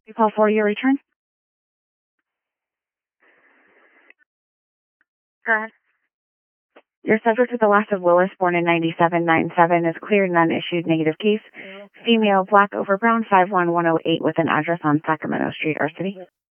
You call for your return? Go ahead. Your subject with the last of Willis, born in 9797, is cleared and unissued negative case. Female, black over brown, 51108, with an address on Sacramento Street, our city.